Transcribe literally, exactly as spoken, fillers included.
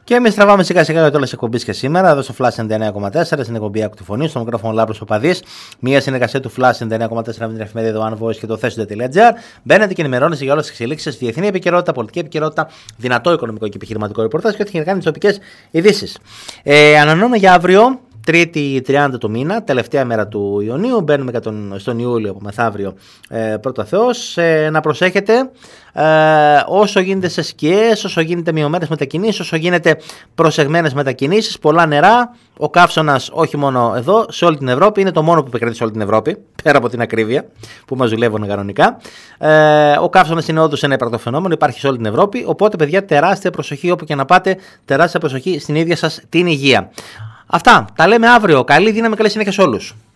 Και εμείς τραβάμε σιγά σιγά για όλες τις εκπομπές και σήμερα, εδώ στο Flash ενενήντα εννέα κόμμα τέσσερα, στην εκπομπή Άκου τη Φωνή, στο μικρόφωνο Λάμπρος Παπαδής, μια συνεργασία του Flash ενενήντα εννέα κόμμα τέσσερα με την εφημερίδα One Voice και το θέσουντα.gr. Μπαίνετε και ενημερώνεστε για όλες τις εξελίξεις, διεθνή επικαιρότητα, πολιτική επικαιρότητα, δυνατό οικονομικό και επιχειρηματικό ρεπορτάζ και ό,τι έχει κάνει τις τοπικές ειδήσεις. Ε, ανανεώνουμε για αύριο. Τρίτη τριάντα του μήνα, τελευταία μέρα του Ιουνίου, μπαίνουμε και τον, στον Ιούλιο από μεθαύριο, ε, πρώτα Θεός. Ε, να προσέχετε ε, όσο γίνεται σε σκιές, όσο γίνεται μειωμένες μετακινήσεις, όσο γίνεται προσεγμένες μετακινήσεις, πολλά νερά. Ο καύσωνας όχι μόνο εδώ, σε όλη την Ευρώπη, είναι το μόνο που επικρατεί σε όλη την Ευρώπη, πέρα από την ακρίβεια που μας δουλεύουν κανονικά. Ε, ο καύσωνας είναι όντως ένα υπαρκτό φαινόμενο, υπάρχει σε όλη την Ευρώπη, οπότε παιδιά τεράστια προσοχή όπου και να πάτε, τεράστια προσοχή στην ίδια σας την υγεία. Αυτά, τα λέμε αύριο. Καλή δύναμη, καλή συνέχεια σε όλους.